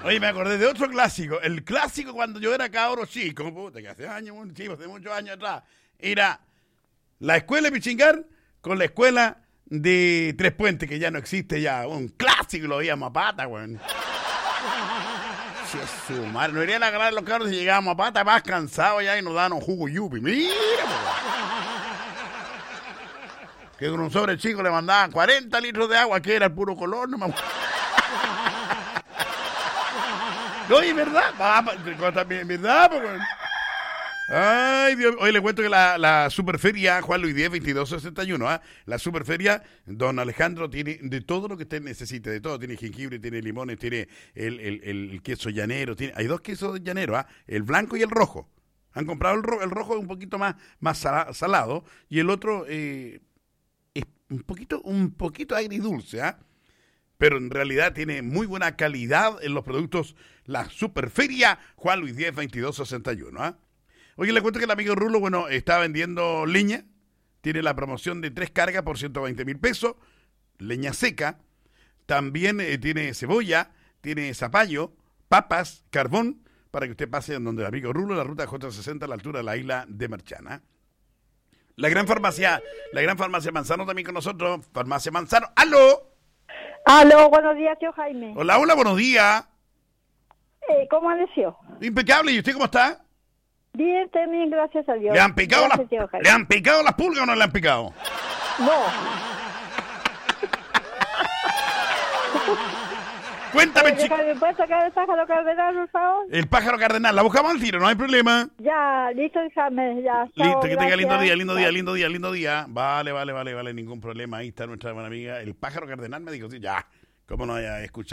Oye, me acordé de otro clásico. El clásico cuando yo era cabro chico, puta, que hace años, chico, hace muchos años atrás, era la escuela de Pichingar con la escuela de Tres Puentes, que ya no existe ya. Un clásico, lo veíamos a pata, weón. Su madre, nos irían a agarrar los cabros y llegábamos a pata más cansados ya y nos daban un jugo yupi. Mira, que con un sobre chico le mandaban 40 litros de agua, que era el puro color, no me acuerdo. Oye, ¿verdad? ¿Verdad? Ay, Dios. Hoy le cuento que la superferia Juan Luis X 2261, la superferia, don Alejandro tiene de todo lo que usted necesite, de todo. Tiene jengibre, tiene limones, tiene el queso llanero. Hay dos quesos llaneros, el blanco y el rojo. Han comprado el rojo un poquito más salado y el otro es un poquito agridulce, pero en realidad tiene muy buena calidad en los productos. La superferia Juan Luis X 2261, Oye, le cuento que el amigo Rulo, está vendiendo leña. Tiene la promoción de 3 cargas por 120,000 pesos. Leña seca. También tiene cebolla, tiene zapallo, papas, carbón, para que usted pase en donde el amigo Rulo, la ruta J60 a la altura de la isla de Marchana. La gran farmacia Manzano también con nosotros. Farmacia Manzano. ¡Aló! Aló, buenos días, tío Jaime. Hola, buenos días. ¿Cómo amaneció? Impecable. ¿Y usted cómo está? Bien, también, gracias a Dios. ¿Le han picado las pulgas o no le han picado? No. Cuéntame, chico. ¿Me puedes sacar el pájaro cardenal, por favor? El pájaro cardenal, la buscamos al tiro, no hay problema. Ya, listo, déjame, ya. Listo, que tenga lindo gracias. día. Vale, ningún problema. Ahí está nuestra buena amiga. El pájaro cardenal me dijo, sí, ya. ¿Cómo no haya escuchado?